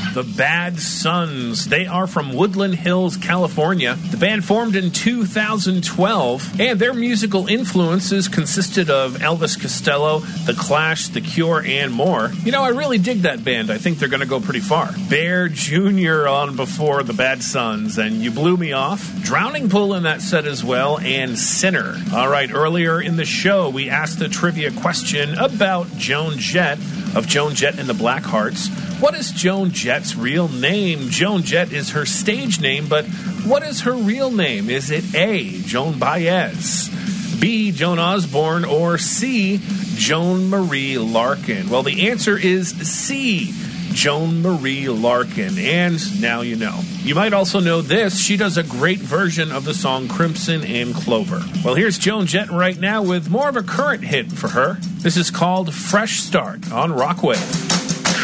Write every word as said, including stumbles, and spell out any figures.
The Bad Sons. They are from Woodland Hills, California. The band formed in two thousand twelve, and their musical influences consisted of Elvis Costello, The Clash, The Cure, and more. You know, I really dig that band. I think they're going to go pretty far. Bear Junior on before The Bad Sons, and You Blew Me Off. Drowning Pool in that set as well, and Sinner. All right, earlier in the show, we asked a trivia question about Joan Jett of Joan Jett and the Blackhearts. What is Joan Jett's real name? Joan Jett is her stage name, but what is her real name? Is it A, Joan Baez, B, Joan Osborne, or C, Joan Marie Larkin? Well, the answer is C, Joan Marie Larkin, and now you know. You might also know this. She does a great version of the song Crimson and Clover. Well, here's Joan Jett right now with more of a current hit for her. This is called Fresh Start on Rockwave.